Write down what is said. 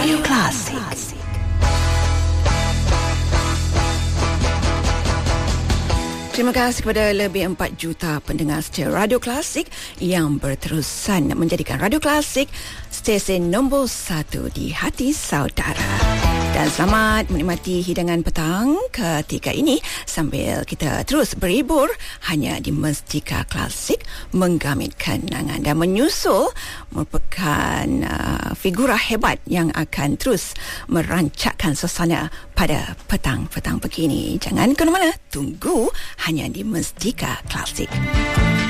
Radio Klasik. Terima kasih kepada lebih 4 juta pendengar setia Radio Klasik yang berterusan menjadikan Radio Klasik stesen nombor 1 di hati saudara. Dan selamat menikmati hidangan petang ketika ini sambil kita terus berhibur hanya di Mestika Klasik menggamit kenangan. Dan menyusul merupakan figura hebat yang akan terus merancakkan suasana pada petang-petang begini. Jangan ke mana-mana, tunggu hanya di Mestika Klasik.